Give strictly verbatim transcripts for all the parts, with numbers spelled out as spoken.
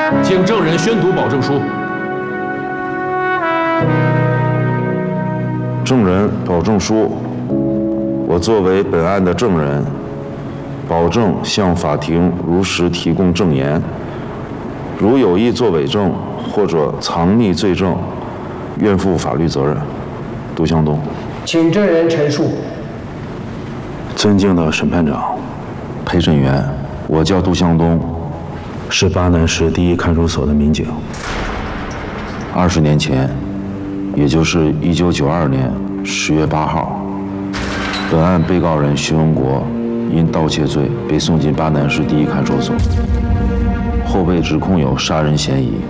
请证人宣读保证书。 证人保证书，我作为本案的证人，保证向法庭如实提供证言，如有意作伪证或者藏匿罪证，愿负法律责任。杜向东。 请证人陈述。 尊敬的审判长、陪审员，我叫杜向东，是巴南市第一看守所的民警。二十年前，也就是一九九二年十月八号，本案被告人徐文国因盗窃罪被送进巴南市第一看守所，后被指控有杀人嫌疑。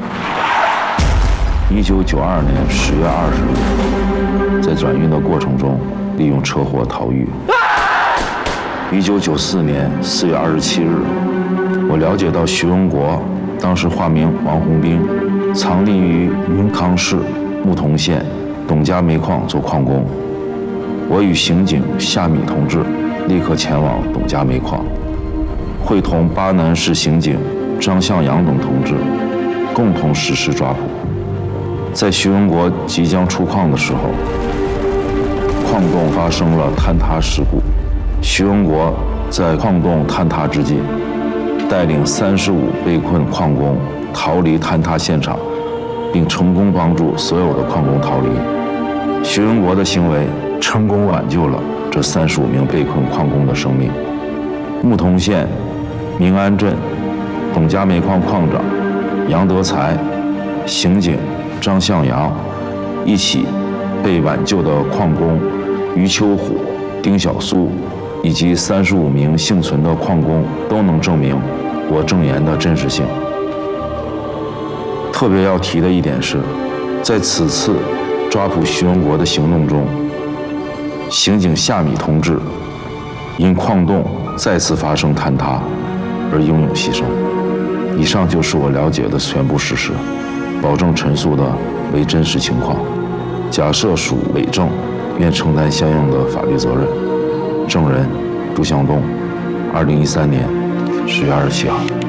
一九九二年十月二十日，在转运的过程中，利用车祸逃狱。一九九四年四月二十七日，我了解到徐文国当时化名王洪兵，藏匿于云康市牧童县董家煤矿做矿工。我与刑警夏米同志立刻前往董家煤矿，会同巴南市刑警张向阳等同志共同实施抓捕。在徐文国即将出矿的时候，矿洞发生了坍塌事故。徐文国在矿洞坍塌之际，带领三十五被困矿工逃离坍塌现场，并成功帮助所有的矿工逃离。徐文国的行为成功挽救了这三十五名被困矿工的生命。牧童县明安镇董家煤矿矿长杨德才、刑警张向阳一起被挽救的矿工于秋虎、丁小苏以及三十五名幸存的矿工都能证明我证言的真实性。特别要提的一点是，在此次抓捕徐文国的行动中，刑警夏米同志因矿洞再次发生坍塌而英勇牺牲。以上就是我了解的全部事实，保证陈述的为真实情况。假设属伪证，愿承担相应的法律责任。证人杜向东，二零一三年十月二十七号。